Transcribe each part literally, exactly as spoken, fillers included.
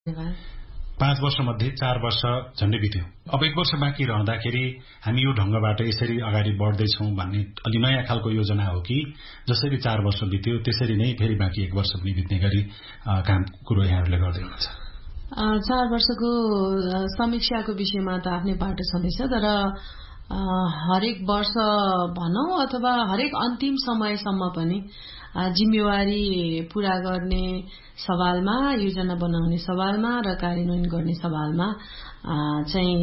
पाँच वर्ष मध्ये चार वर्ष झन्डै बित्यो। अब एक वर्ष बाँकी रहँदाखेरि हामी यो ढंगबाट यसरी अगाडि बढ्दैछौँ भन्ने अलि नयाँ खालको योजना हो कि जसरी चार वर्ष बित्यो त्यसरी नै फेरि बाँकी एक वर्ष पनि बित्ने गरी काम कुरो यहाँहरूले गर्दै हुनुहुन्छ? चार वर्षको समीक्षाको विषयमा त आफ्नै पाटो छँदैछ, तर हरेक वर्ष भनौं अथवा हरेक अन्तिम समयसम्म पनि जिम्मेवारी पूरा गर्ने सवालमा, योजना बनाउने सवालमा र कार्यान्वयन गर्ने सवालमा चाहिँ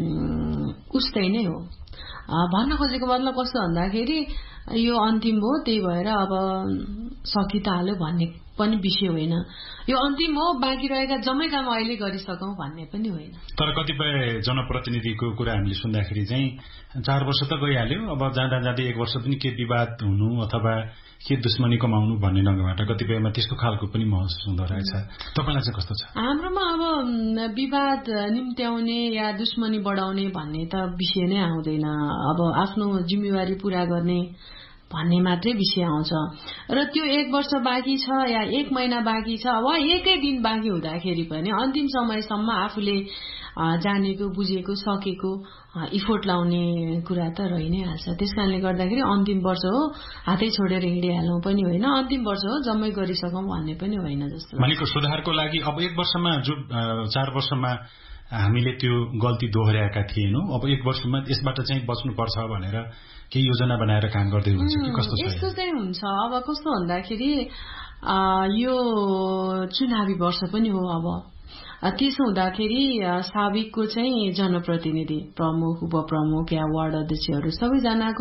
उस्तै नै हो। भन्न खोजेको मतलब कस्तो भन्दाखेरि यो अन्तिम हो, त्यही भएर अब सकिहाल्यो भन्ने पनि विषय होइन। यो अन्तिम हो, बाँकी रहेका जम्मै काम अहिले गरिसकौं भन्ने पनि होइन। तर कतिपय जनप्रतिनिधिको कुरा हामीले सुन्दाखेरि चाहिँ चार वर्ष त गइहाल्यो, अब जाँदा जाँदै एक वर्ष पनि के विवाद हुनु अथवा के दुश्मनी कमाउनु भन्ने ढंगबाट कतिपयमा त्यस्तो खालको पनि महसुस हुँदो रहेछ। तपाईलाई चाहिँ कस्तो छ? हाम्रोमा अब विवाद निम्त्याउने या दुश्मनी बढाउने भन्ने त विषय नै आउँदैन। अब आफ्नो जिम्मेवारी पूरा गर्ने भन्ने मात्रै विषय आउँछ। र त्यो एक वर्ष बाँकी छ या एक महिना बाँकी छ वा एकै दिन बाँकी हुँदाखेरि पनि अन्तिम समयसम्म आफूले जानेको, बुझेको, सकेको इफोर्ट लाउने कुरा त रहि नै हाल्छ। त्यसकारणले गर्दाखेरि अन्तिम वर्ष हो, हातै छोडेर हिँडिहालौं पनि होइन, अन्तिम वर्ष हो जम्मै गरिसकौं भन्ने पनि होइन जस्तो। मानिको सुधारको लागि अब एक वर्षमा जो चार वर्षमा हामीले त्यो गल्ती दोहोर्याएका थिएनौं, अब एक वर्षमा यसबाट चाहिँ बच्नुपर्छ भनेर केही योजना बनाएर काम गर्दै हुन्छ कि कस्तो छ? यस्तो चाहिँ हुन्छ। अब कस्तो भन्दाखेरि यो चुनावी वर्ष पनि हो। अब त्यसो हुँदाखेरि साबिकको चाहिँ जनप्रतिनिधि, प्रमुख, उपप्रमुख या वार्ड अध्यक्षहरू सबैजनाको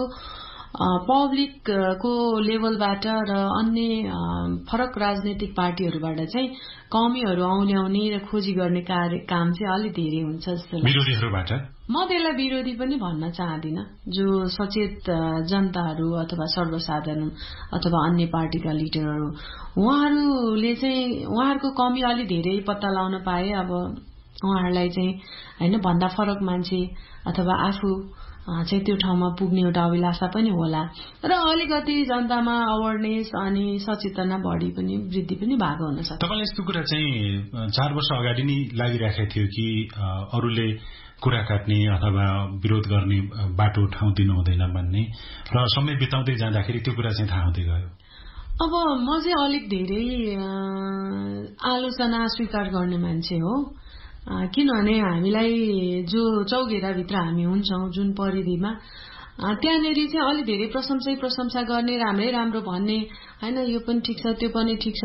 पब्लिकको लेभलबाट र अन्य फरक राजनैतिक पार्टीहरूबाट चाहिँ कमीहरू औल्याउने र खोजी गर्ने कार्य काम चाहिँ अलि धेरै हुन्छ जस्तो लाग्छ। विरोधीहरूबाट म त्यसलाई विरोधी पनि भन्न चाहदिन। जो सचेत जनताहरू अथवा सर्वसाधारण अथवा अन्य पार्टीका लिडरहरू, उहाँहरूले चाहिँ उहाँहरूको कमी अलि धेरै पत्ता लगाउन पाए अब उहाँहरूलाई चाहिँ हैन भन्दा फरक मान्छे अथवा आफू चाहिँ त्यो ठाउँमा पुग्ने एउटा अभिलाषा पनि होला र अलिकति जनतामा अवेरनेस अनि सचेतना बढी पनि वृद्धि पनि भएको हुन सक्छ। तपाईलाई यस्तो कुरा चाहिँ चार वर्ष अगाडि नै लागिराखेको थियो कि अरूले कुरा काट्ने अथवा विरोध गर्ने बाटो ठाउँ दिनु हुँदैन भन्ने र समय बिताउँदै जाँदाखेरि त्यो कुरा चाहिँ थाहा हुँदै गयो? अब म चाहिँ अलिक धेरै आलोचना स्वीकार गर्ने मान्छे हो। किनभने हामीलाई जो चौघेराभित्र हामी हुन्छौं, जुन परिधिमा त्यहाँनेरि चाहिँ अलि धेरै प्रशंसै प्रशंसा गर्ने, राम्रै राम्रो भन्ने, हैन यो पनि ठिक छ त्यो पनि ठिक छ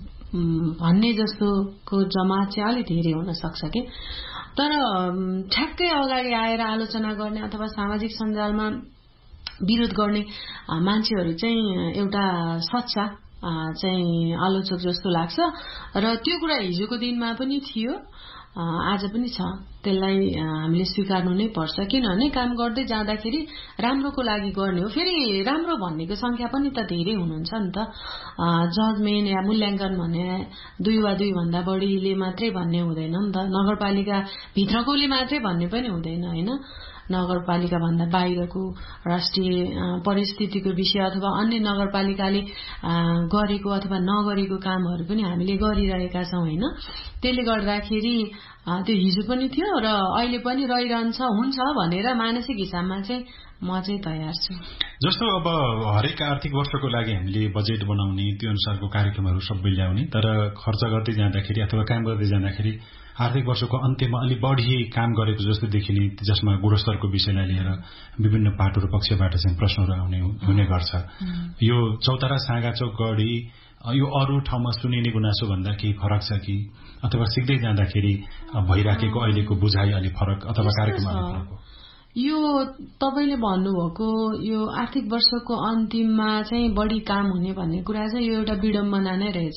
भन्ने जस्तोको जमात चाहिँ अलि धेरै हुन सक्छ के। तर ठ्याक्कै अगाडि आएर आलोचना गर्ने अथवा सामाजिक सञ्जालमा विरोध गर्ने मान्छेहरू चाहिँ एउटा सच्चा चाहिँ आलोचक जस्तो लाग्छ र त्यो कुरा हिजोको दिनमा पनि थियो, आज पनि छ। त्यसलाई हामीले स्वीकार्नु नै पर्छ। किनभने काम गर्दै जाँदाखेरि राम्रोको लागि गर्ने हो। फेरि राम्रो भन्नेको संख्या पनि त धेरै हुनुहुन्छ नि त। जजमेन्ट या मूल्याङ्कन भने दुई वा दुई भन्दा बढीले मात्रै भन्ने हुँदैन नि त। नगरपालिका भित्रकोले मात्रै भन्ने पनि हुँदैन हैन। नगरपालिका भन्दा बाहिरको राष्ट्रिय परिस्थितिको विषय अथवा अन्य नगरपालिकाले गरेको अथवा नगरेको कामहरू पनि हामीले गरिरहेका छौं हैन। त्यसले गर्दाखेरि त्यो हिजो पनि थियो र अहिले पनि रहिरहन्छ हुन्छ भनेर मानसिक हिसाबमा चाहिँ म चाहिँ तयार छु। जस्तो अब हरेक आर्थिक वर्षको लागि हामीले बजेट बनाउने, त्यो अनुसारको कार्यक्रमहरू सबै ल्याउने, तर खर्च गर्दै जाँदाखेरि अथवा काम गर्दै जाँदाखेरि आर्थिक वर्षको अन्त्यमा अलि बढी काम गरेको जस्तो देखिने, जसमा गुणस्तरको विषयलाई लिएर विभिन्न पाटो र पक्षबाट चाहिँ प्रश्नहरू आउने हुने गर्छ। यो चौतारा साँगाचोक गढी यो अरू ठाउँमा सुनिने गुनासो भन्दा केही फरक छ कि अथवा सिक्दै जाँदाखेरि भइराखेको अहिलेको बुझाइ अलि फरक अथवा कार्यक्रम अलि फरक हो? यो तपाईले भन्नुभएको यो आर्थिक वर्षको अन्तिममा चाहिँ बढी काम हुने भन्ने कुरा चाहिँ यो एउटा विडम्बना नै रहेछ।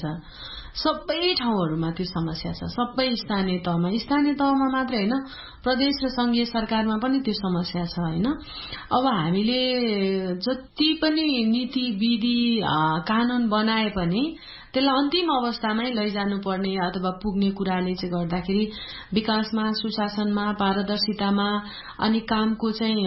सबै ठाउँहरुमा त्यो समस्या छ। सबै स्थानीय तहमा, स्थानीय तहमा मात्र हैन, प्रदेश र संघीय सरकारमा पनि त्यो समस्या छ हैन। अब हामीले जति पनि नीति विधि कानून बनाए पनि त्यसलाई अन्तिम अवस्थामै लैजानु पर्ने अथवा पुग्ने कुराले चाहिँ गर्दाखेरि विकासमा, सुशासनमा, पारदर्शितामा अनि कामको चाहिँ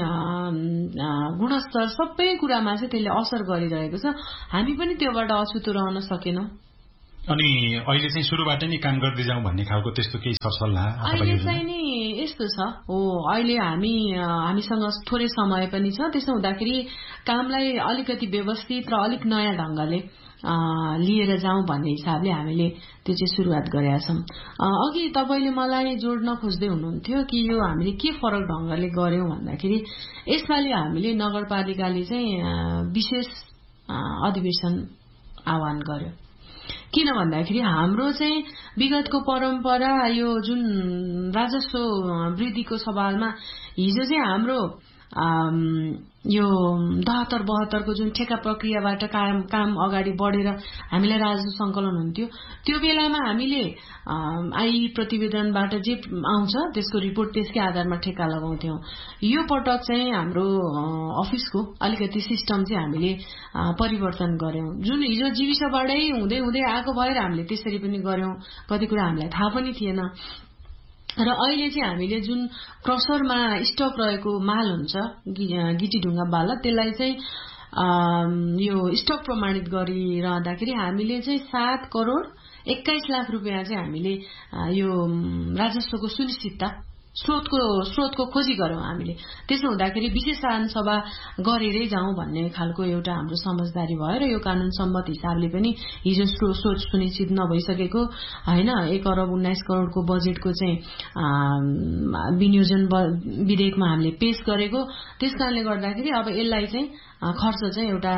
गुणस्तर सबै कुरामा चाहिँ त्यसले असर गरिरहेको छ। हामी पनि त्योबाट अछुतो रहन सकेनौं। अनि अहिले चाहिँ सुरुबाट नै काम गर्दै जाउँ भन्ने खालको त्यस्तो केही सरसल्लाह अहिले चाहिँ नि यस्तो छ हो अहिले हामी हामीसँग थोरै समय पनि छ। त्यसो हुँदाखेरि कामलाई अलिकति व्यवस्थित र अलिक नयाँ ढंगले लिएर जाउँ भन्ने हिसाबले हामीले त्यो चाहिँ सुरुवात गरेका छौं। अघि तपाईले मलाई जोड्न खोज्दै हुनुहुन्थ्यो कि यो हामीले के फरक ढंगले गर्यौं भन्दाखेरि यसपालि हामीले नगरपालिकाले चाहिँ विशेष अधिवेशन आह्वान गर्यो। किन भन्दाखेरि हाम्रो चाहिँ विगतको परम्परा यो जुन राजस्व वृद्धिको सवालमा हिजो चाहिँ हाम्रो यो दहत्तर बहत्तर को जुन ठेका प्रक्रियाबाट काम काम अगाडि बढेर हामीलाई राजस्व संकलन हुन्थ्यो त्यो बेलामा हामीले आई प्रतिवेदनबाट जे आउँछ त्यसको रिपोर्ट त्यसकै आधारमा ठेका लगाउँथ्यौं। यो पटक चाहिँ हाम्रो अफिसको अलिकति सिस्टम चाहिँ हामीले परिवर्तन गर्यौं। जुन हिजो जीविसबाटै हुँदै हुँदै आएको भएर हामीले त्यसरी पनि गर्यौं। कति कुरा हामीलाई थाहा पनि थिएन र अहिले चाहिँ हामीले जुन क्रसरमा स्टक रहेको माल हुन्छ गिटी ढुङ्गा बाला त्यसलाई चाहिँ यो स्टक प्रमाणित गरिरहँदाखेरि हामीले चाहिँ सात करोड़ एक्काइस लाख रुपियाँ चाहिँ हामीले यो राजस्वको सुनिश्चितता स्रोतको स्रोतको खोजी गर्यौं हामीले। त्यसो हुँदाखेरि विशेष साधारण सभा गरेरै जाउँ भन्ने खालको एउटा हाम्रो समझदारी भयो र यो कानून सम्मत हिसाबले पनि हिजो स्रोत सुनिश्चित नभइसकेको हैन एक अरब उन्नाइस करोड़को बजेटको चाहिँ विनियोजन विधेयकमा हामीले पेश गरेको। त्यसकारणले गर्दाखेरि अब यसलाई चाहिँ खर्च चाहिँ एउटा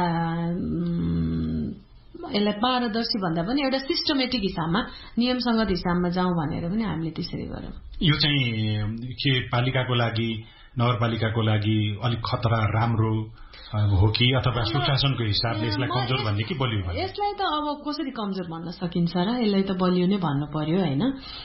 यसलाई पारदर्शी भन्दा पनि एउटा सिस्टमेटिक हिसाबमा नियमसंगत हिसाबमा जाउँ भनेर पनि हामीले त्यसरी गर्यौं। यो चाहिँ के पालिकाको लागि नगरपालिकाको लागि अलिक खतरा राम्रो हो कि अथवा सुशासनको हिसाबले यसलाई कमजोर भन्ने कि बलियो भन्ने? यसलाई त अब कसरी कमजोर भन्न सकिन्छ र यसलाई त बलियो नै भन्नु पर्यो हैन।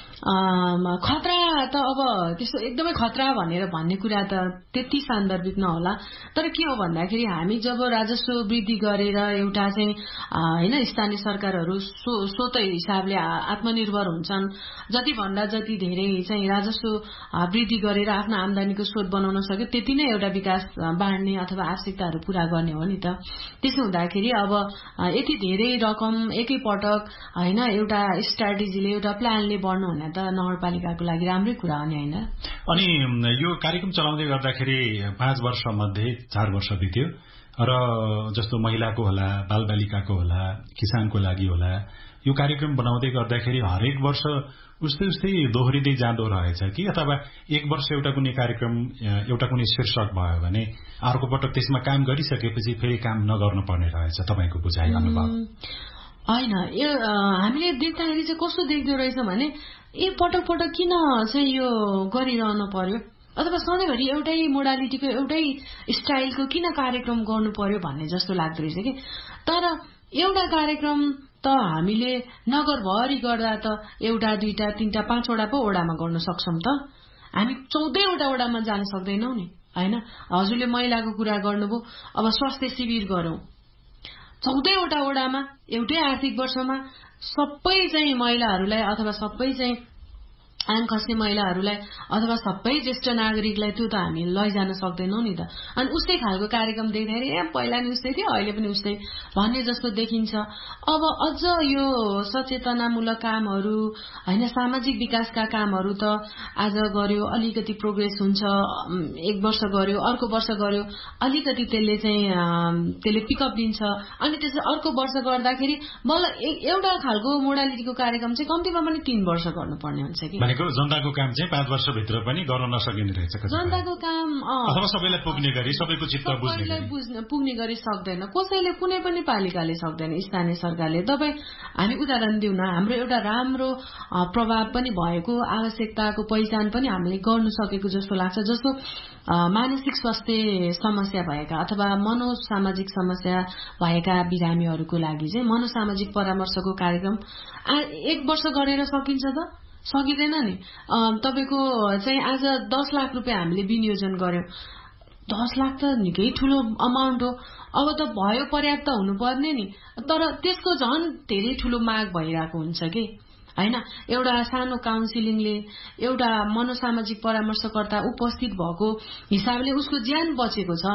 खतरा त अब त्यस्तो एकदमै खतरा भनेर भन्ने कुरा त त्यति सान्दर्भिक नहोला। तर के हो भन्दाखेरि हामी जब राजस्व वृद्धि गरेर एउटा चाहिँ हैन स्थानीय सरकारहरू स्वत हिसाबले आत्मनिर्भर हुन्छन्, जति भन्दा जति धेरै चाहिँ राजस्व वृद्धि गरेर आफ्नो आम्दानीको स्रोत बनाउन सक्यो त्यति नै एउटा विकास बाँड्ने अथवा आवश्यकताहरू पूरा गर्ने हो नि त। त्यसो हुँदाखेरि अब यति धेरै रकम एकै पटक हैन एउटा स्ट्र्याटेजीले एउटा प्लानले बढ्नु भन्ने त नगरपालिकाको लागि राम्रै कुरा हो नि हैन। अनि यो कार्यक्रम चलाउँदै गर्दाखेरि पाँच वर्ष मध्ये चार वर्ष बित्यो र जस्तो महिलाको होला, बालबालिकाको होला, किसानको लागि होला, यो कार्यक्रम बनाउँदै गर्दाखेरि हरेक वर्ष उस्तै उस्तै दोहोरिँदै जाँदो रहेछ कि अथवा एक वर्ष एउटा कुनै कार्यक्रम एउटा कुनै शीर्षक भयो भने अर्को पटक त्यसमा काम गरिसकेपछि फेरि काम नगर्नु पर्ने रहेछ तपाईको बुझाइ अनुभव? हैन, यो हामीले देख्दाखेरि चाहिँ कस्तो देख्दो रहेछ भने ए पटक पटक किन चाहिँ यो गरिरहनु पर्यो अथवा सधैँभरि एउटै मोडालिटीको एउटै स्टाइलको किन कार्यक्रम गर्नु पर्यो भन्ने जस्तो लाग्दो रहेछ कि। तर एउटा कार्यक्रम त हामीले नगरभरि गर्दा त एउटा दुईटा तीनटा पाँचवटा पो वडामा गर्न सक्छौं त। हामी चौधवटा वडामा जान सक्दैनौ नि हैन। हजुरले महिलाको कुरा गर्नुभयो, अब स्वास्थ्य शिविर गरौं चौधवटा वडामा एउटै आर्थिक वर्षमा सबै चाहिँ महिलाहरूलाई अथवा सबै चाहिँ आम खस्ने महिलाहरूलाई अथवा सबै ज्येष्ठ नागरिकलाई त्यो त हामी लैजान सक्दैनौ नि त। अनि उस्तै खालको कार्यक्रम देख्दाखेरि ए पहिला नि उस्तै थियो अहिले पनि उस्तै भन्ने जस्तो देखिन्छ। अब अझ यो सचेतनामूलक कामहरू हैन सामाजिक विकासका कामहरू त आज गर्यो अलिकति प्रोग्रेस हुन्छ, एक वर्ष गर्यो अर्को वर्ष गर्यो अलिकति त्यसले चाहिँ त्यसले पिकअप दिन्छ, अनि त्यसै अर्को वर्ष गर्दाखेरि बल्ल एउटा खालको मोडालिटीको कार्यक्रम चाहिँ कम्तीमा पनि तीन वर्ष गर्नुपर्ने हुन्छ कि। जनताको काम चाहिँ पाँच वर्षभित्र पनि गर्न नसकिने रहेछ। जनताको काम अथवा सबैलाई पुग्ने गरी सबैको चित्त बुझ्ने पुग्ने गरी सक्दैन, कसैले कुनै पनि पालिकाले सक्दैन, स्थानीय सरकारले। तपाईँ हामी उदाहरण दिउँ न, हाम्रो एउटा राम्रो प्रभाव पनि भएको आवश्यकताको पहिचान पनि हामीले गर्नु सकेको जस्तो लाग्छ। जस्तो मानसिक स्वास्थ्य समस्या भएका अथवा मनोसामाजिक समस्या भएका बिरामीहरूको लागि चाहिँ मनोसामाजिक परामर्शको कार्यक्रम एक वर्ष गरेर सकिन्छ त? सकिँदैन नि। तपाईको चाहिँ आज दस लाख रुपियाँ हामीले विनियोजन गर्यौं, दस लाख त निकै ठूलो अमाउन्ट हो। अब त भयो पर्याप्त हुनुपर्ने नि, तर त्यसको झन् धेरै ठूलो माग भइरहेको हुन्छ कि हैन। एउटा सानो काउन्सिलिङले एउटा मनोसामाजिक परामर्शकर्ता उपस्थित भएको हिसाबले उसको ज्यान बचेको छ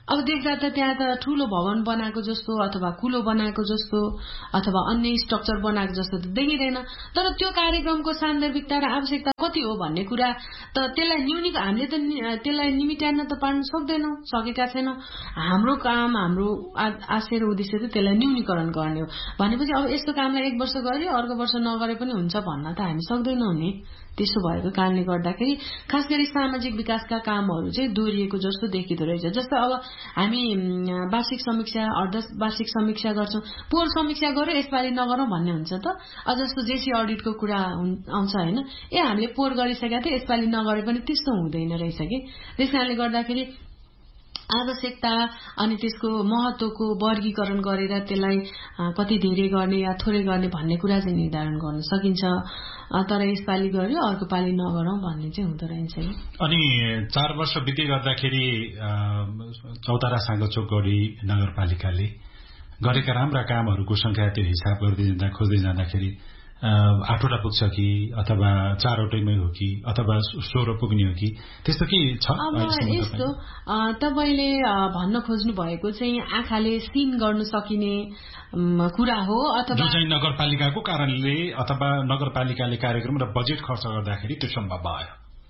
अब देख्दा त त्यहाँ त ठूलो भवन बनाएको जस्तो अथवा कुलो बनाएको जस्तो अथवा अन्य स्ट्रक्चर बनाएको जस्तो त देखिँदैन। तर त्यो कार्यक्रमको सान्दर्भिकता र आवश्यकता कति हो भन्ने कुरा त त्यसलाई न्यूनी हामीले त त्यसलाई निमिट्याउन त पार्न सक्दैनौं, सकेका छैनौं। हाम्रो काम, हाम्रो आशय र उद्देश्य त त्यसलाई न्यूनीकरण गर्ने हो। भनेपछि अब यस्तो कामलाई एक वर्ष गरे अर्को वर्ष नगरे पनि हुन्छ भन्न त हामी सक्दैनौं नि। त्यसो भएको कारणले गर्दाखेरि खास गरी सामाजिक विकासका कामहरू चाहिँ दोहोरिएको जस्तो देखिँदो रहेछ। जस्तो अब हामी वार्षिक समीक्षा, अर्ध वार्षिक समीक्षा गर्छौं, पोहोर समीक्षा गर्यो यसपालि नगरौं भन्ने हुन्छ त। अझ जस्तो जेसी अडिटको कुरा आउँछ हैन, ए हामीले पोहोर गरिसकेका थिए यसपालि नगरे पनि त्यस्तो हुँदैन रहेछ कि। त्यसकारणले गर्दाखेरि आवश्यकता अनि त्यसको महत्वको वर्गीकरण गरेर त्यसलाई कति धेरै गर्ने या थोरै गर्ने भन्ने कुरा चाहिँ निर्धारण गर्न सकिन्छ। तर यसपालि गर्यो अर्को पालि नगरौं भन्ने चाहिँ हुँदो रहेछ। अनि चार वर्ष बित्दै गर्दाखेरि चौतारा साँगचोक गढी नगरपालिकाले गरेका राम्रा कामहरूको संख्या त्यो हिसाब गर्दै जाँदा खोज्दै जाँदाखेरि आठवटा पुग्छ कि अथवा चारवटैमै हो कि अथवा सोह्र पुग्ने हो कि त्यस्तो के छ? यस्तो तपाईले भन्न खोज्नु भएको चाहिँ आँखाले सिन गर्न सकिने कुरा हो अथवा जो चाहिँ नगरपालिकाको कारणले अथवा नगरपालिकाले कार्यक्रम र बजेट खर्च गर्दाखेरि त्यो सम्भव भयो?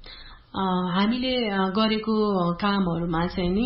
हामीले गरेको कामहरुमा चाहिँ नि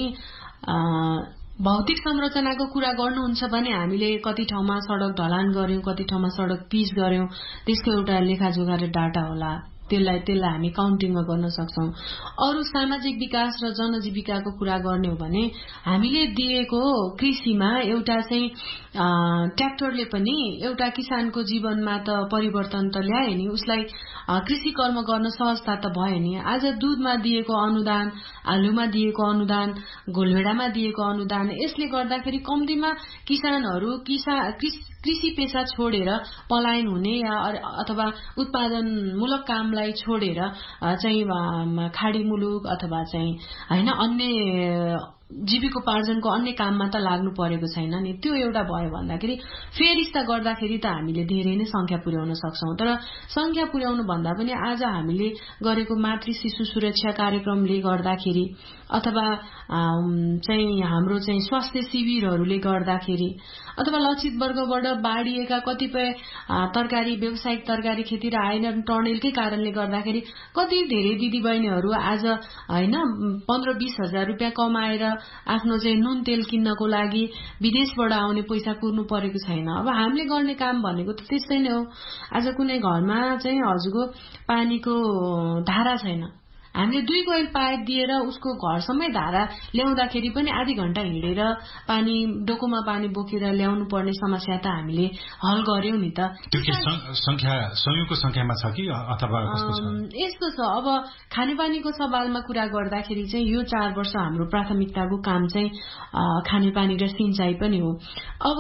भौतिक संरचनाको कुरा गर्नुहुन्छ भने हामीले कति ठाउँमा सडक ढलान गर्यौं, कति ठाउँमा सडक पिच गर्यौं, त्यसको एउटा लेखाजोखा र डाटा होला। त्यसलाई त्यसलाई हामी काउन्टिङमा गर्न सक्छौं। अरु सामाजिक विकास र जनजीविकाको कुरा गर्ने हो भने हामीले दिएको कृषिमा एउटा चाहिँ ट्र्याक्टरले पनि एउटा किसानको जीवनमा त परिवर्तन त ल्याए नि, उसलाई कृषि कर्म गर्न सहजता त भयो नि। आज दूधमा दिएको अनुदान, आलुमा दिएको अनुदान, घोलभेडामा दिएको अनुदान, यसले गर्दाखेरि कम्तीमा किसानहरू किसा कृषि पेशा छोडेर पलायन हुने या अथवा उत्पादनमूलक कामलाई छोडेर चाहिँ खाडी मुलुक अथवा चाहिँ हैन अन्य जीविकोपार्जनको अन्य काममा त लाग्नु परेको छैन नि। त्यो एउटा भयो भन्दाखेरि फेरिस्ता गर्दाखेरि त हामीले धेरै नै संख्या पुर्याउन सक्छौं। तर संख्या पुर्याउनु भन्दा पनि आज हामीले गरेको मातृ शिशु सुरक्षा कार्यक्रमले गर्दाखेरि अथवा चाहिँ हाम्रो चाहिँ स्वास्थ्य शिविरहरूले गर्दाखेरि अथवा लक्षित वर्गबाट बाढिएका कतिपय तरकारी व्यावसायिक तरकारी खेती र आयन टर्नेलकै कारणले गर्दाखेरि कति धेरै दिदीबहिनीहरू आज हैन पन्ध्र बीस हजार रुपियाँ कमाएर आफ्नो चाहिँ नुन तेल किन्नको लागि विदेशबाट आउने पैसा कुर्नु परेको छैन। अब हामीले गर्ने काम भनेको त त्यस्तै नै हो। आज कुनै घरमा चाहिँ हजुरको पानीको धारा छैन, हामीले दुई कोइल पाइप दिएर उसको घरसम्मै धारा ल्याउँदाखेरि पनि आधी घण्टा हिँडेर पानी डोकोमा पानी बोकेर ल्याउनु पर्ने समस्या त हामीले हल गर्यौं नि त। त्यो के संख्या संयुको संख्यामा छ कि अथवा कस्तो छ? यस्तो छ, अब खानेपानीको सवालमा कुरा गर्दाखेरि चाहिँ यो चार वर्ष हाम्रो प्राथमिकताको काम चाहिँ खानेपानी र सिंचाई पनि हो। अब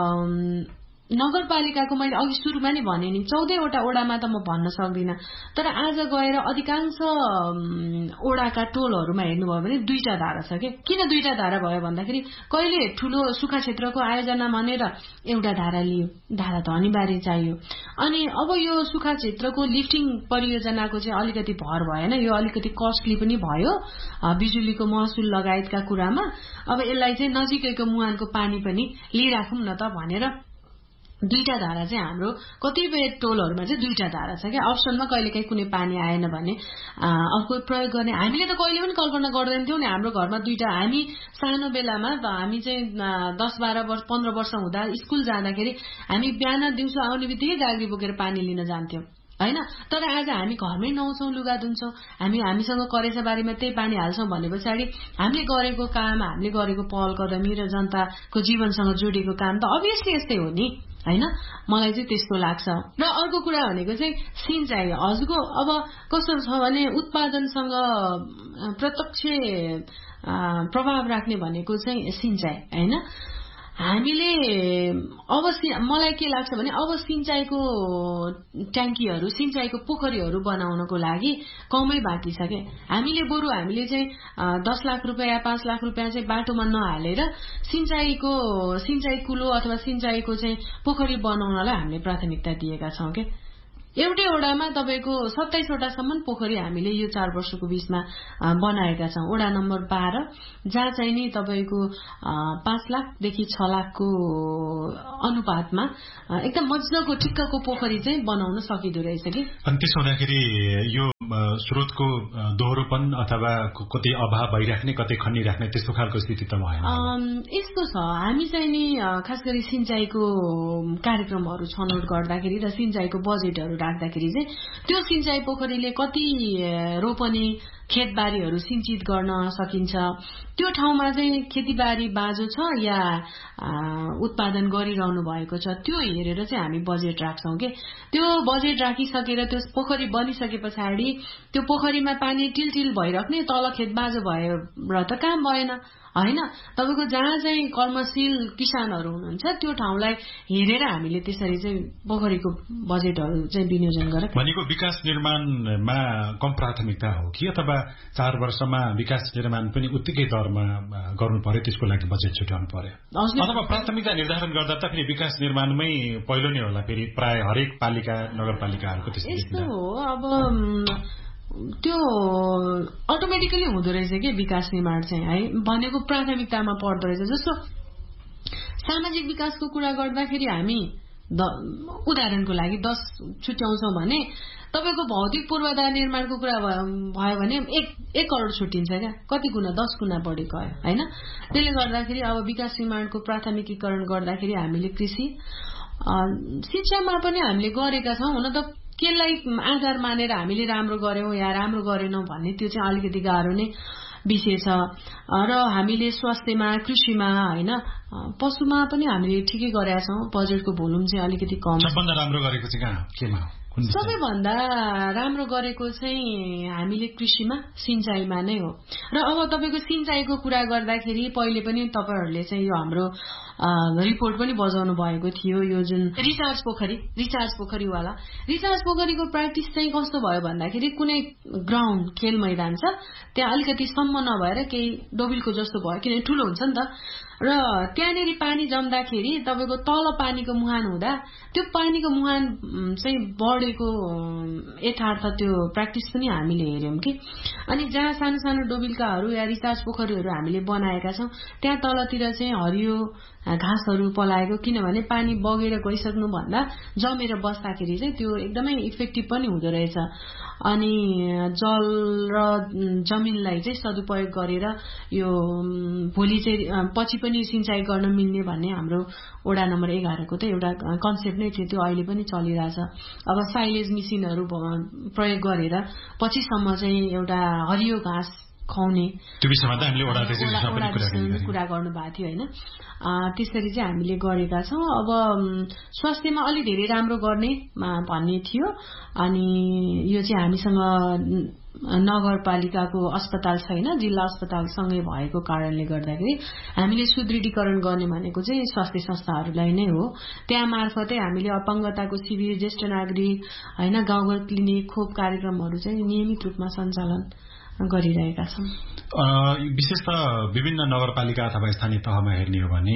नगरपालिकाको मैले अघि सुरुमा नि भने नि चौधवटा ओडामा त म भन्न सक्दिनँ, तर आज गएर अधिकांश ओडाका टोलहरूमा हेर्नुभयो भने दुईटा धारा छ के। किन दुईटा धारा भयो भन्दाखेरि कहिले ठूलो सुखा क्षेत्रको आयोजना भनेर एउटा धारा लियो, धारा त अनिवार्य चाहियो। अनि अब यो सुखा क्षेत्रको लिफ्टिङ परियोजनाको चाहिँ अलिकति भर भएन, यो अलिकति कस्टली पनि भयो बिजुलीको महसुल लगायतका कुरामा। अब यसलाई चाहिँ नजिकैको मुहानको पानी पनि लिइराखौं न त भनेर दुईटा धारा चाहिँ हाम्रो कतिपय टोलहरूमा चाहिँ दुईटा धारा छ क्या। अप्सनमा कहिलेकाहीँ कुनै पानी आएन भने अर्को प्रयोग गर्ने हामीले त कहिले पनि कल्पना गर्दैन थियौं नि। हाम्रो घरमा दुईटा, हामी सानो बेलामा हामी चाहिँ दस बाह्र वर्ष पन्ध्र वर्ष हुँदा स्कुल जाँदाखेरि हामी बिहान दिउँसो आउने बित्तिकै गाग्री बोकेर पानी लिन जान्थ्यौं हैन। तर आज हामी घरमै नुहाउँछौं, लुगा धुन्छौं, हामी हामीसँग करेसा बारीमा त्यही पानी हाल्छौं भने पछाडि हामीले गरेको काम, हामीले गरेको पहल कदमी र जनताको जीवनसँग जोडिएको काम त अभियसली यस्तै हो नि हैन। मलाई चाहिँ त्यस्तो लाग्छ। र अर्को कुरा भनेको चाहिँ सिंचाई। हजुरको अब कस्तो छ भने उत्पादनसँग प्रत्यक्ष प्रभाव राख्ने भनेको चाहिँ सिंचाई हैन। हामीले अब मलाई के लाग्छ भने अब सिंचाईको ट्याङ्कीहरू, सिंचाईको पोखरीहरू बनाउनको लागि कमै बाँकी छ के। हामीले बरु हामीले चाहिँ दस लाख रुपियाँ पाँच लाख रुपियाँ चाहिँ बाटोमा नहालेर सिंचाईको सिंचाई कुलो अथवा सिंचाईको चाहिँ पोखरी बनाउनलाई हामीले प्राथमिकता दिएका छौं के। एउटै वडामा तपाईँको सत्ताइसवटासम्म पोखरी हामीले यो चार वर्षको बीचमा बनाएका छौँ। वडा नम्बर बाह्र जहाँ चाहिँ नि तपाईँको पाँच लाखदेखि छ लाखको अनुपातमा एकदम मजाको ठिक्कको पोखरी चाहिँ बनाउन सकिँदो रहेछ कि। अनि त्यसो हुँदाखेरि यो स्रोतको दोहोरोपन अथवा कतै अभाव भइराख्ने कतै खनिराख्ने त्यस्तो खालको स्थिति त भएन? यस्तो छ, हामी चाहिँ नि खास गरी सिंचाईको कार्यक्रमहरू छनौट गर्दाखेरि र सिंचाईको बजेटहरू राख्दाखेरि चाहिँ त्यो सिंचाई पोखरीले कति रोपनी खेतबारीहरू सिंचित गर्न सकिन्छ, त्यो ठाउँमा चाहिँ खेतीबारी बाँझो छ या उत्पादन गरिरहनु भएको छ, त्यो हेरेर चाहिँ हामी बजेट राख्छौं के। त्यो बजेट राखिसकेर त्यो पोखरी बनिसके पछाडि त्यो पोखरीमा पानी टिलटिल भइराख्ने, तल खेत बाँझो भयो र त काम भएन हैन। तपाईको जहाँ चाहिँ कर्मशील किसानहरू हुनुहुन्छ त्यो ठाउँलाई हेरेर हामीले त्यसरी चाहिँ पोखरीको बजेटहरू चाहिँ विनियोजन गरेको। भनेको विकास निर्माणमा कम प्राथमिकता हो कि अथवा चार वर्षमा विकास निर्माण पनि उत्तिकै दरमा गर्नु पर्यो, त्यसको लागि बजेट छुट्याउनु पर्यो, अथवा प्राथमिकता निर्धारण गर्दा त फेरि विकास निर्माणमै पहिलो नै होला फेरि प्राय हरेक पालिका नगरपालिकाहरूको त्यस्तो हो। अब त्यो अटोमेटिकली हुँदो रहेछ कि विकास निर्माण चाहिँ है भनेको प्राथमिकतामा पर्दो रहेछ। जस्तो सामाजिक विकासको कुरा गर्दाखेरि हामी उदाहरणको लागि दस छुट्याउँछौँ भने तपाईको भौतिक पूर्वाधार निर्माणको कुरा भयो भने एक एक करोड छुट्टिन्छ क्या, कति गुणा दस गुणा बढी गयो हैन। त्यसले गर्दाखेरि अब विकास निर्माणको प्राथमिकीकरण गर्दाखेरि हामीले कृषि शिक्षामा पनि हामीले गरेका छौँ। हुन त केलाई आधार मानेर हामीले राम्रो गर्यौं या राम्रो गरेनौं भन्ने त्यो चाहिँ अलिकति गाह्रो नै विषय छ। र हामीले स्वास्थ्यमा कृषिमा हैन पशुमा पनि हामीले ठिकै गरेका छौं, बजेटको भोल्युम चाहिँ अलिकति कम। सबभन्दा राम्रो गरेको चाहिँ कहाँ केमा हो? सबैभन्दा राम्रो गरेको चाहिँ हामीले कृषिमा सिंचाईमा नै हो। र अब तपाईको सिंचाईको कुरा गर्दाखेरि पहिले पनि तपाईहरुले चाहिँ यो हाम्रो रिपोर्ट पनि बजाउनु भएको थियो, यो जुन रिचार्ज पोखरी रिचार्ज पोखरीवाला रिचार्ज पोखरीको प्र्याक्टिस चाहिँ कस्तो भयो भन्दाखेरि कुनै ग्राउन्ड खेल मैदान छ त्यहाँ अलिकति सम्म नभएर केही डोबिलको जस्तो भयो, किनभने ठूलो हुन्छ नि त, र त्यहाँनेरि पानी जम्दाखेरि तपाईको तल पानीको मुहान हुँदा त्यो पानीको मुहान चाहिँ बढेको यथार्थ त्यो प्र्याक्टिस पनि हामीले हेर्यौं कि। अनि जहाँ सानो सानो डोबिल्काहरू या रिचार्ज पोखरीहरू हामीले बनाएका छौं त्यहाँ तलतिर चाहिँ हरियो घाँसहरू पलाएको, किनभने पानी बगेर गइसक्नु भन्दा जमेर बस्दाखेरि चाहिँ त्यो एकदमै इफेक्टिभ पनि हुँदो रहेछ। अनि जल र जमिनलाई चाहिँ सदुपयोग गरेर यो भोलि चाहिँ पछि पनि सिंचाई गर्न मिल्ने भन्ने हाम्रो वडा नम्बर एघारको त एउटा कन्सेप्ट नै थियो, त्यो अहिले पनि चलिरहेछ। अब साइलेज मेसिनहरू प्रयोग गरेर पछिसम्म चाहिँ एउटा हरियो घाँस खुवाउने त्यो विषयमा त हामीले वडा अध्यक्षसँग पनि कुरा गर्नु भएको थियो हैन। त्यसरी चाहिँ हामीले गरेका छौं। अब स्वास्थ्यमा अलि धेरै राम्रो गर्ने भन्ने थियो। अनि यो चाहिँ हामीसँग नगरपालिकाको अस्पताल छैन, जिल्ला अस्पताल सँगै भएको कारणले गर्दाखेरि हामीले सुदृढीकरण गर्ने भनेको चाहिँ स्वास्थ्य संस्थाहरूलाई नै हो। त्यहाँ मार्फतै हामीले अपाङ्गताको शिविर, ज्येष्ठ नागरिक हैन गाउँघर क्लिनिक खोप कार्यक्रमहरू चाहिँ नियमित रूपमा सञ्चालन गरिरहेका छौं। विशेष त विभिन्न नगरपालिका अथवा स्थानीय तहमा हेर्ने हो भने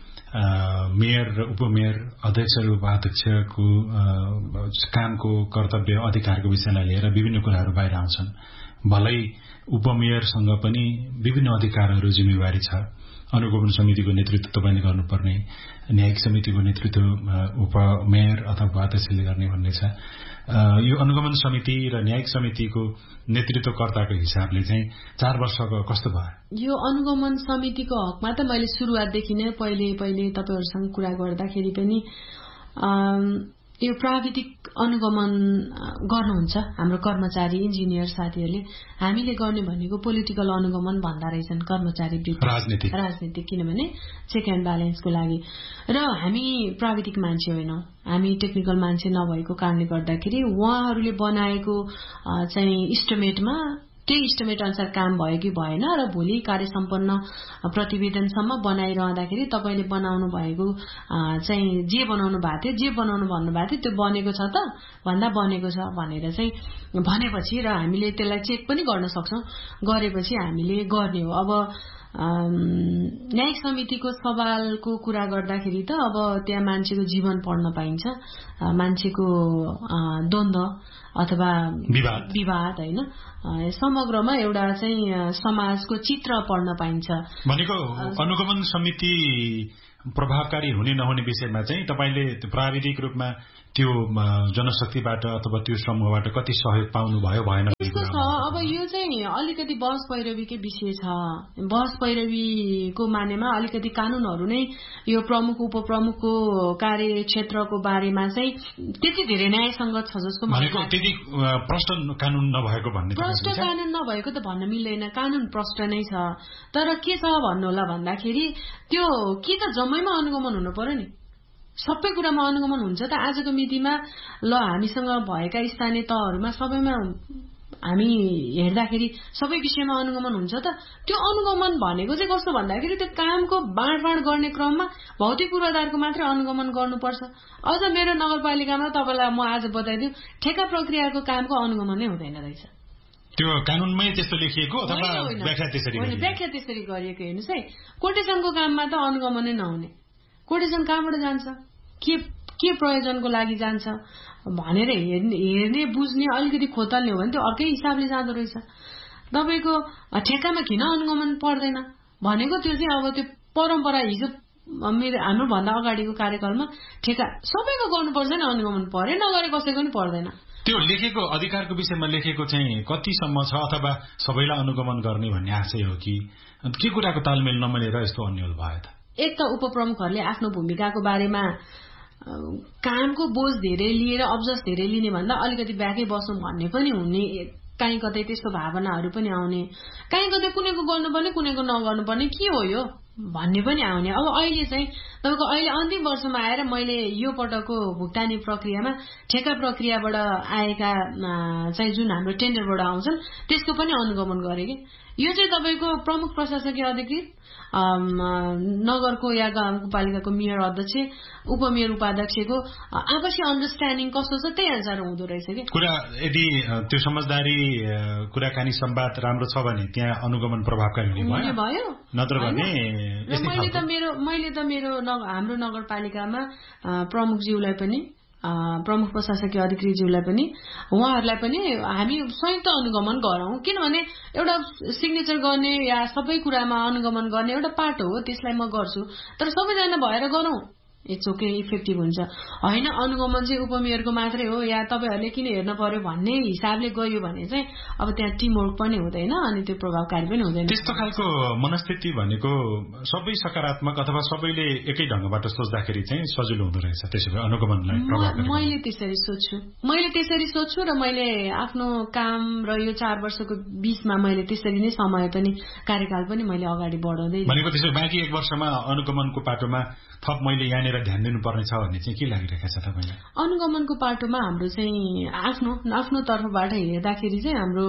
मेयर र उपमेयर अध्यक्ष र उपाध्यक्षको कामको कर्तव्य अधिकारको विषयलाई लिएर विभिन्न कुराहरू बाहिर आउँछन्। भलै उपमेयरसँग पनि विभिन्न अधिकारहरू जिम्मेवारी छ। अनुगमन समितिको नेतृत्व तपाईले गर्नुपर्ने, न्यायिक समितिको नेतृत्व उपमेयर अथवा उपाध्यक्षले गर्ने भन्ने छ। यो अनुगमन समिति र न्यायिक समितिको नेतृत्वकर्ताको हिसाबले चाहिँ चार वर्षको कस्तो भयो? यो अनुगमन समितिको हकमा त मैले सुरुवातदेखि नै पहिले पहिले तपाईहरुसँग कुरा गर्दाखेरि पनि यो प्राविधिक अनुगमन गर्नुहुन्छ हाम्रो कर्मचारी इन्जिनियर साथीहरूले। हामीले गर्ने भनेको पोलिटिकल अनुगमन भन्दा रहेछन् कर्मचारी राजनीतिक राजनीतिक किनभने चेक एन्ड ब्यालेन्सको लागि। र हामी प्राविधिक मान्छे होइनौं, हामी टेक्निकल मान्छे नभएको कारणले गर्दाखेरि उहाँहरूले बनाएको चाहिँ इस्टिमेटमा त्यही इस्टिमेट अनुसार काम भयो कि भएन र भोलि कार्य सम्पन्न प्रतिवेदनसम्म बनाइरहँदाखेरि तपाईले बनाउनु भएको चाहिँ जे बनाउनु भएको थियो जे बनाउनु भन्नुभएको थियो त्यो बनेको छ त भन्दा बनेको छ भनेर चाहिँ भनेपछि र हामीले त्यसलाई चेक पनि गर्न सक्छौं, गरेपछि हामीले गर्ने हो। अब न्यायिक समितिको सवालको कुरा गर्दाखेरि त अब त्यहाँ मान्छेको जीवन पढ्न पाइन्छ, मान्छेको द्वन्द्व अथवा विवाद विवाद होइन, समग्रमा एउटा चाहिँ समाजको चित्र पढ्न पाइन्छ भनेको। अनुगमन समिति प्रभावकारी हुने नहुने विषयमा चाहिँ तपाईले प्राविधिक रूपमा त्यो जनशक्तिबाट अथवा त्यो समूहबाट कति सहयोग पाउनु भयो भएन? यस्तो छ, अब यो चाहिँ अलिकति बहस पैरवीकै विषय छ। बहस पैरवीको मानेमा अलिकति कानूनहरू नै यो प्रमुख उपप्रमुखको कार्यक्षेत्रको बारेमा चाहिँ त्यति धेरै न्यायसङ्गत छ जस्तो भनेको। त्यति प्रष्ट कानून नभएको भन्ने? प्रष्ट कानून नभएको त भन्न मिल्दैन, कानून प्रष्ट नै छ। तर के छ भन्नु होला भन्दाखेरि त्यो कि त जम्मैमा अनुगमन हुनु पर्यो नि, सबै कुरामा अनुगमन हुन्छ त। आजको मितिमा ल हामीसँग भएका स्थानीय तहहरूमा सबैमा हामी हेर्दाखेरि सबै विषयमा अनुगमन हुन्छ त। त्यो अनुगमन भनेको चाहिँ कस्तो भन्दाखेरि त्यो कामको बाँडफाँड गर्ने क्रममा भौतिक पूर्वाधारको मात्रै अनुगमन गर्नुपर्छ। अझ मेरो नगरपालिकामा तपाईँलाई म आज बताइदिउँ, ठेका प्रक्रियाको कामको अनुगमन नै हुँदैन रहेछ। त्यो कानूनमै त्यस्तो लेखिएको अथवा व्याख्या त्यसरी होइन, व्याख्या त्यसरी गरिएको। हेर्नुहोस् है, कोटेसनको काममा त अनुगमनै नहुने, कोटेसन कहाँबाट जान्छ, के के प्रयोजनको लागि जान्छ भनेर हेर्ने हेर्ने बुझ्ने अलिकति खोतल्ने हो भने त्यो अर्कै हिसाबले जाँदो रहेछ। तपाईँको ठेक्कामा किन अनुगमन पर्दैन भनेको त्यो चाहिँ अब त्यो परम्परा हिजो मेरो हाम्रो भन्दा अगाडिको कार्यकालमा ठेक्का सबैको गर्नुपर्छ नि, अनुगमन परे नगरे कसैको पनि पर्दैन। त्यो लेखेको अधिकारको विषयमा लेखेको चाहिँ कतिसम्म छ अथवा सबैलाई अनुगमन गर्ने भन्ने आशय हो कि के कुराको तालमेल नमिलेर यस्तो अन्यल भयो त? एक त उपप्रमुखहरूले आफ्नो भूमिकाको बारेमा कामको बोझ धेरै लिएर अब्जस धेरै लिने भन्दा अलिकति ब्याकै बसौँ भन्ने पनि हुने, काहीँ कतै त्यस्तो भावनाहरू पनि आउने, काहीँ कतै कुनैको गर्नुपर्ने कुनैको नगर्नुपर्ने के हो यो भन्ने पनि आउने। अब अहिले चाहिँ तपाईँको अहिले अन्तिम वर्षमा आएर मैले यो पटकको भुक्तानी प्रक्रियामा ठेका प्रक्रियाबाट आएका चाहिँ जुन हाम्रो टेन्डरबाट आउँछन् त्यसको पनि अनुगमन गरेँ कि। यो चाहिँ तपाईँको प्रमुख प्रशासकीय अधिकृत, नगरको या गाउँपालिकाको मेयर अध्यक्ष, उपमेयर उपाध्यक्षको आपसी अन्डरस्ट्यान्डिङ कस्तो छ त्यही अनुसार हुँदो रहेछ कि कुरा। यदि त्यो समझदारी कुराकानी संवाद राम्रो छ भने त्यहाँ अनुगमन प्रभावकारी हुने भयो, नत्र भने मैले त मेरो मैले त मेरो हाम्रो नगरपालिकामा प्रमुखज्यूलाई पनि प्रमुख प्रशासकीय अधिकृतज्यूलाई पनि उहाँहरूलाई पनि हामी संयुक्त अनुगमन गरौँ, किनभने एउटा सिग्नेचर गर्ने या सबै कुरामा अनुगमन गर्ने एउटा पार्ट हो, त्यसलाई म गर्छु। तर सबैजना भएर गरौँ, इट्स ओके, इफेक्टिभ हुन्छ। होइन अनुगमन चाहिँ उपमेयरको मात्रै हो या तपाईँहरूले किन हेर्न पर्यो भन्ने हिसाबले गयो भने चाहिँ अब त्यहाँ टिमवर्क पनि हुँदैन अनि त्यो प्रभावकारी पनि हुँदैन। त्यस्तो खालको मनस्थिति भनेको सबै सकारात्मक अथवा सबैले एकै ढङ्गबाट सोच्दाखेरि चाहिँ सजिलो हुँदो रहेछ। त्यसो भए अनुगमनलाई प्रभावकारी मैले त्यसरी सोच्छु मैले त्यसरी सोच्छु र मैले आफ्नो काम र यो चार वर्षको बीचमा मैले त्यसरी नै समय पनि कार्यकाल पनि मैले अगाडि बढाउँदै भनेको। त्यसो बाँकी एक वर्षमा अनुगमनको पाटोमा थप मैले यहाँनिर ध्यान दिनुपर्ने छ भन्ने चाहिँ के लागिरहेको छ तपाईँलाई? अनुगमनको पाटोमा हाम्रो चाहिँ आफ्नो आफ्नो तर्फबाट हेर्दाखेरि चाहिँ हाम्रो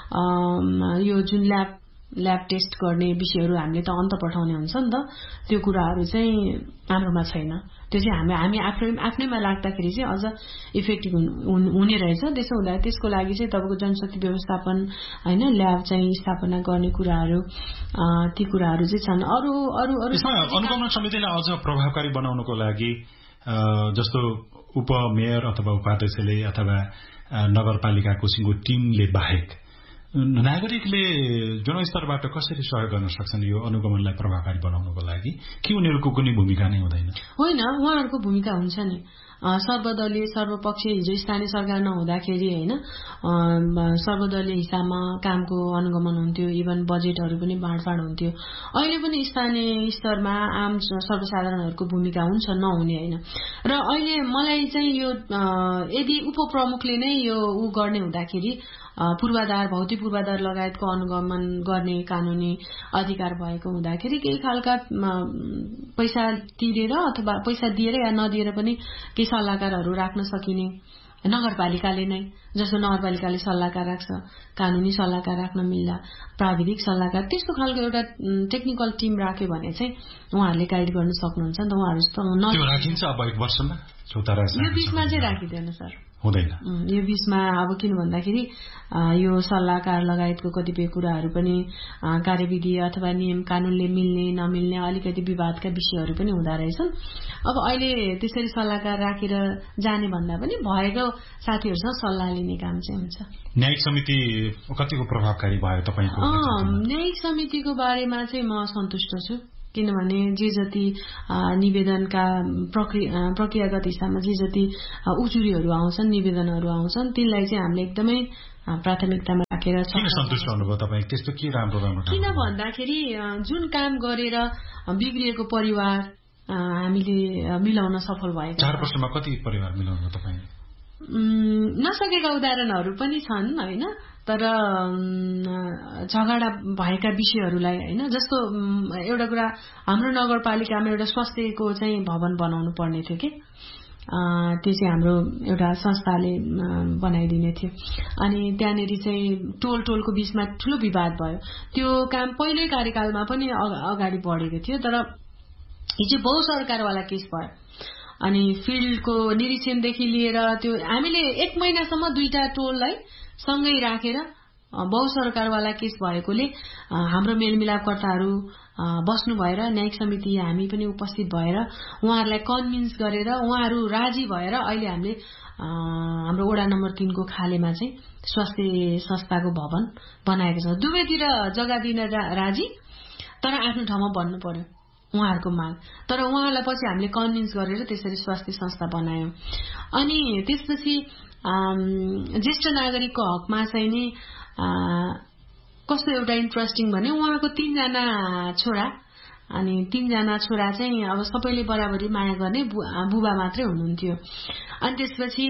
यो जुन ल्याब ल्याब टेस्ट गर्ने विषयहरू हामीले त अन्त पठाउने हुन्छ नि त, त्यो कुराहरू चाहिँ हाम्रोमा छैन। त्यो चाहिँ हामी हामी आफ्नै आफ्नैमा लाग्दाखेरि चाहिँ अझ इफेक्टिभ हुने रहेछ। त्यसो हुँदा त्यसको लागि चाहिँ तपाईँको जनशक्ति व्यवस्थापन होइन, ल्याब चाहिँ स्थापना गर्ने कुराहरू ती कुराहरू चाहिँ छन्। अरू अरू अरू अनुगमन समितिलाई अझ प्रभावकारी बनाउनको लागि जस्तो उपमेयर अथवा उपाध्यक्षले अथवा नगरपालिकाको सिङ्गो टिमले बाहेक नागरिकले जनस्तरबाट कसरी सहयोग गर्न सक्छन् यो अनुगमनलाई प्रभावकारी बनाउनको लागि? कि उनीहरूको कुनै भूमिका नै हुँदैन? होइन, उहाँहरूको भूमिका हुन्छ नि। सर्वदलीय सर्वपक्षीय हिजो स्थानीय सरकार नहुँदाखेरि होइन सर्वदलीय हिसाबमा कामको अनुगमन हुन्थ्यो, इभन बजेटहरू पनि बाँडफाँड हुन्थ्यो। अहिले पनि स्थानीय स्तरमा आम सर्वसाधारणहरूको भूमिका हुन्छ, नहुने होइन। र अहिले मलाई चाहिँ यो यदि उपप्रमुखले नै यो ऊ गर्ने हुँदाखेरि पूर्वाधार भौतिक पूर्वाधार लगायतको अनुगमन गर्ने कानूनी अधिकार भएको हुँदाखेरि केही खालका पैसा तिरेर अथवा पैसा दिएर या नदिएर पनि केही सल्लाहकारहरू राख्न सकिने नगरपालिकाले नै, जस्तो नगरपालिकाले सल्लाहकार राख्छ, कानूनी सल्लाहकार राख्न मिल्ला, प्राविधिक सल्लाहकार, त्यस्तो खालको एउटा टेक्निकल टिम राख्यो भने चाहिँ उहाँहरूले गाइड गर्न सक्नुहुन्छ नि त। उहाँहरू राखिन्छ अब एक वर्षमा यो बिचमा चाहिँ राखिँदैन सर। हुँदैन। यो बीचमा अब किन भन्दाखेरि यो सल्लाहकार लगायतको कतिपय कुराहरू पनि कार्यविधि अथवा नियम कानूनले मिल्ने नमिल्ने अलिकति विवादका विषयहरू पनि हुँदा रहेछन्। अब अहिले त्यसरी सल्लाहकार राखेर जाने भन्दा पनि भएको साथीहरूसँग सल्लाह लिने काम चाहिँ हुन्छ। न्यायिक समिति कतिको प्रभावकारी भयो तपाईको? न्यायिक समितिको बारेमा चाहिँ म सन्तुष्ट छु, किनभने जे जति निवेदनका प्रक्रिया प्रक्रियागत हिसाबमा जे जति उजुरीहरू आउँछन्, निवेदनहरू आउँछन्, तिनलाई चाहिँ हामीले एकदमै प्राथमिकतामा राखेर छ। किन सन्तुष्ट हुनुभयो तपाईँ? त्यस्तो के राम्रो राम्रो? किन भन्दाखेरि जुन काम गरेर बिग्रिएको परिवार हामीले मिलाउन सफल भएको। चार वर्षमा कति परिवार मिलाउनु तपाईँ? नसकेका उदाहरणहरू पनि छन् होइन, तर झगडा भएका विषयहरूलाई होइन, जस्तो एउटा कुरा हाम्रो नगरपालिकामा एउटा स्वास्थ्यको चाहिँ भवन बनाउनु पर्ने थियो कि त्यो चाहिँ हाम्रो एउटा संस्थाले बनाइदिने थियो। अनि त्यहाँनिर चाहिँ टोल टोलको बीचमा ठुलो विवाद भयो। त्यो काम पहिल्यै कार्यकालमा पनि अगाडि बढेको थियो, तर हिजो बहु सरकारवाला केस भयो। अनि फिल्डको निरीक्षणदेखि लिएर त्यो हामीले एक महिनासम्म दुईटा टोललाई सँगै राखेर बहु सरकारवाला केस भएकोले हाम्रो मेलमिलापकर्ताहरू बस्नु भएर न्यायिक समिति हामी पनि उपस्थित भएर उहाँहरूलाई कन्भिन्स गरेर उहाँहरू राजी भएर अहिले हामीले हाम्रो वडा नम्बर तीन को खालेमा चाहिँ स्वास्थ्य संस्थाको भवन बनाएको छ। दुवैतिर जग्गा दिन राजी, तर आफ्नो ठाउँमा बन्नु पर्यो उहाँहरूको माग। तर उहाँहरूलाई पछि हामीले कन्भिन्स गरेर त्यसरी स्वास्थ्य संस्था बनायौं। अनि त्यसपछि ज्येष्ठ नागरिकको हकमा चाहिँ नि कस्तो एउटा इन्ट्रेस्टिङ भने उहाँको तीनजना छोरा, अनि तीनजना छोरा चाहिँ अब सबैले बराबरी माया गर्ने बुबा मात्रै हुनुहुन्थ्यो। अनि त्यसपछि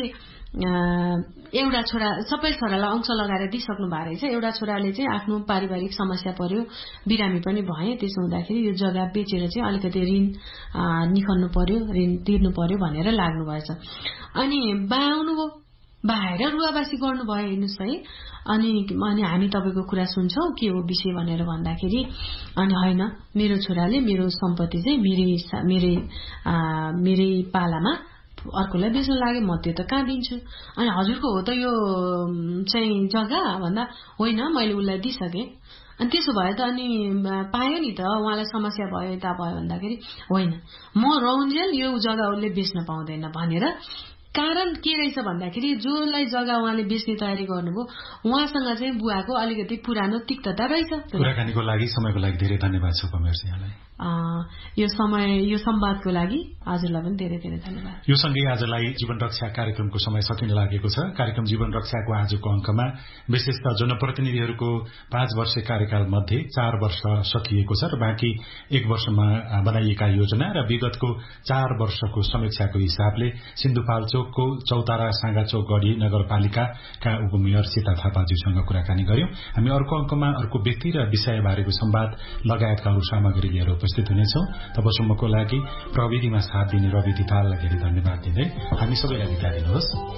एउटा छोरा सबै छोरालाई अंश लगाएर दिइसक्नु भएको रहेछ। एउटा छोराले चाहिँ आफ्नो पारिवारिक समस्या पर्यो, बिरामी पनि भए, त्यसो हुँदाखेरि यो जग्गा बेचेर चाहिँ अलिकति ऋण निखल्नु पर्यो, ऋण तिर्नु पर्यो भनेर लाग्नु भएछ। अनि बा आउनुभयो, बाहेर रुवाबासी गर्नुभयो हेर्नुहोस् है। अनि अनि हामी तपाईको कुरा सुन्छौं के हो विषय भनेर भन्दाखेरि अनि हैन मेरो छोराले मेरो सम्पत्ति चाहिँ मेरै मेरै मेरै पालामा अर्कोलाई बेच्न लाग्यो, म त्यो त कहाँ दिन्छु। अनि हजुरको हो त यो चाहिँ जग्गा भन्दा होइन मैले उसलाई दिइसकेँ। अनि त्यसो भए त अनि पायो नि त, उहाँलाई समस्या भयो यता भयो भन्दाखेरि होइन म रौन्जेल यो जग्गा उसले बेच्न पाउँदैन भनेर। कारण के रहेछ भन्दाखेरि जोलाई जग्गा उहाँले बेच्ने तयारी गर्नुभयो उहाँसँग चाहिँ बुवाको अलिकति पुरानो तिक्तता रहेछ। कुराकानीको लागि समयको लागि धेरै धन्यवाद छ कमेर सिंहलाई। यो समय यो संवादको लागि हजुरलाई पनि धेरै धेरै धन्यवाद। यो सँगै आजलाई जीवन रक्षा कार्यक्रमको समय सकिन लागेको छ। कार्यक्रम जीवन रक्षाको आजको अंकमा विशेषतः जनप्रतिनिधिहरूको पाँच वर्ष कार्यकाल मध्ये चार वर्ष सकिएको छ र बाँकी एक वर्षमा बनाइएका योजना र विगतको चार वर्षको समीक्षाको हिसाबले सिन्धुपाल्चोकको चौतारा साँगाचोक गढी नगरपालिकाका उपमेयर सीता थापाज्यूसँग कुराकानी गर्यौं। हामी अर्को अंकमा अर्को व्यक्ति र विषय बारेको संवाद लगायतका अरू सामग्री लिएर उपस्थित हुनेछौं। तबसम्मको लागि प्रविधिमा साथ दिने रवि दिपाललाई धेरै धन्यवाद दिँदै हामी सबैलाई बिदा दिनुहोस्।